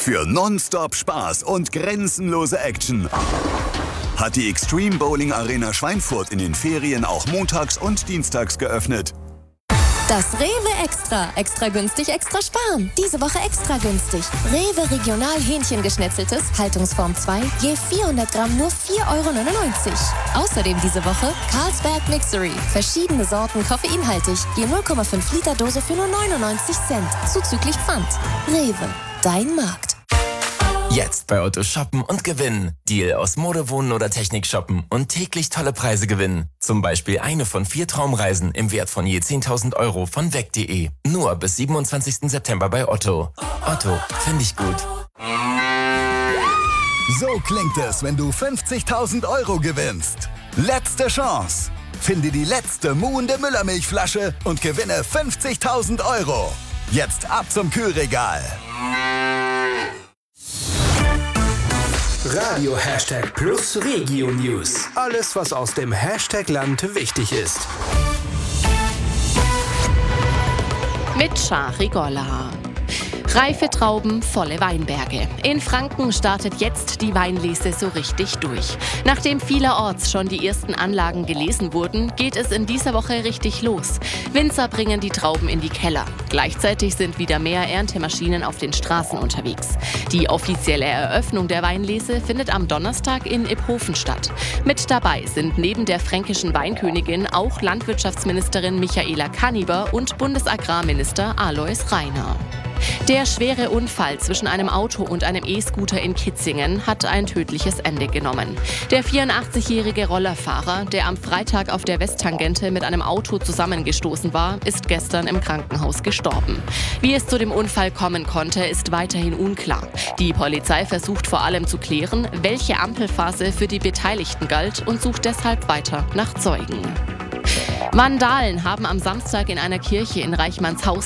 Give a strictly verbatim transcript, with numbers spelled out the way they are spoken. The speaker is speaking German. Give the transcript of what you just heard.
Für Nonstop Spaß und grenzenlose Action hat die Extreme Bowling Arena Schweinfurt in den Ferien auch montags und dienstags geöffnet. Das Rewe Extra. Extra günstig, extra sparen. Diese Woche extra günstig. Rewe Regional Hähnchengeschnetzeltes, Haltungsform zwei, je vierhundert Gramm nur vier Euro neunundneunzig. Außerdem diese Woche Carlsberg Mixery. Verschiedene Sorten koffeinhaltig, je null Komma fünf Liter Dose für nur neunundneunzig Cent. Zuzüglich Pfand. Rewe, dein Markt. Jetzt bei Otto shoppen und gewinnen. Deal aus Mode, Wohnen oder Technik shoppen und täglich tolle Preise gewinnen. Zum Beispiel eine von vier Traumreisen im Wert von je zehntausend Euro von weg punkt de. Nur bis siebenundzwanzigsten September bei Otto. Otto, finde ich gut. So klingt es, wenn du fünfzigtausend Euro gewinnst. Letzte Chance. Finde die letzte muhende Müllermilchflasche und gewinne fünfzigtausend Euro. Jetzt ab zum Kühlregal. Radio Hashtag Plus Regio News. Alles, was aus dem Hashtag-Land wichtig ist. Mit Shari Golla. Reife Trauben, volle Weinberge. In Franken startet jetzt die Weinlese so richtig durch. Nachdem vielerorts schon die ersten Anlagen gelesen wurden, geht es in dieser Woche richtig los. Winzer bringen die Trauben in die Keller. Gleichzeitig sind wieder mehr Erntemaschinen auf den Straßen unterwegs. Die offizielle Eröffnung der Weinlese findet am Donnerstag in Iphofen statt. Mit dabei sind neben der fränkischen Weinkönigin auch Landwirtschaftsministerin Michaela Kanniber und Bundesagrarminister Alois Rainer. Der schwere Unfall zwischen einem Auto und einem E-Scooter in Kitzingen hat ein tödliches Ende genommen. Der vierundachtzigjährige Rollerfahrer, der am Freitag auf der Westtangente mit einem Auto zusammengestoßen war, ist gestern im Krankenhaus gestorben. Wie es zu dem Unfall kommen konnte, ist weiterhin unklar. Die Polizei versucht vor allem zu klären, welche Ampelphase für die Beteiligten galt und sucht deshalb weiter nach Zeugen. Vandalen haben am Samstag in einer Kirche in Reichmannshausen